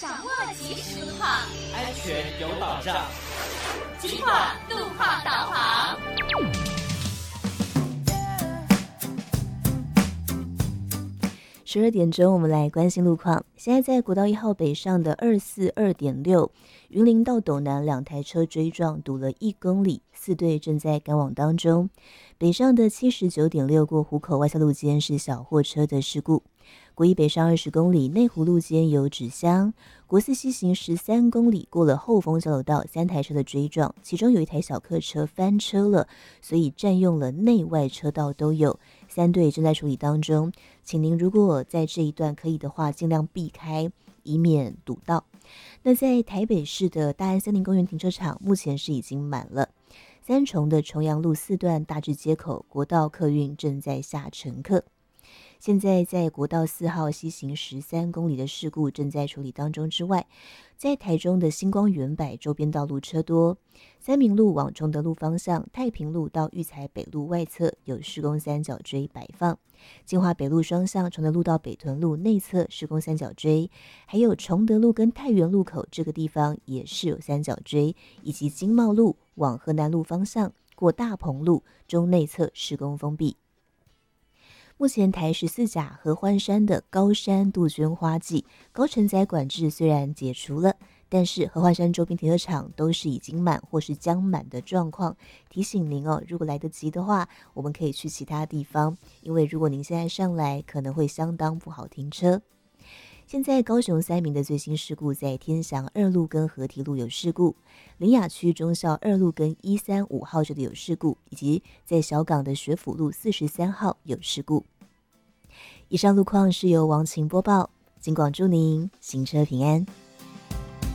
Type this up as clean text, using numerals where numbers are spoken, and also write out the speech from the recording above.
掌握即时路况， 安全有保障。 警广路况导航。 12点钟，我们来关心路况。现在在国道1号北上的242.6，云林到斗南两台车追撞，堵了1公里，4队正在赶往当中。北上的79.6过湖口外侧路肩是小货车的事故。国一北上20公里，内湖路肩有纸箱。国四西行13公里，过了后丰交流道，3台车的追撞，其中有一台小客车翻车了，所以占用了内外车道都有。3队正在处理当中，请您如果在这一段可以的话，尽量避开，以免堵到。那在台北市的大安森林公园停车场，目前是已经满了。三重的重阳路4段大智街口国道客运正在下乘客。现在在国道4号西行13公里的事故正在处理当中之外，在台中的星光远百周边道路车多，三民路往崇德路方向，太平路到育才北路外侧有施工三角锥摆放，金华北路双向崇德路到北屯路内侧施工三角锥，还有崇德路跟太原路口这个地方也是有三角锥，以及经贸路往河南路方向过大鹏路中内侧施工封闭。目前台14甲合欢山的高山杜鹃花季高承载管制虽然解除了，但是合欢山周边停车场都是已经满或是将满的状况。提醒您哦，如果来得及的话，我们可以去其他地方，因为如果您现在上来，可能会相当不好停车。现在高雄3名的最新事故，在天祥2路跟河堤路有事故，林雅区忠孝2路跟135号这里有事故，以及在小港的学府路43号有事故。以上路况是由王晴播报，警广祝您行车平安。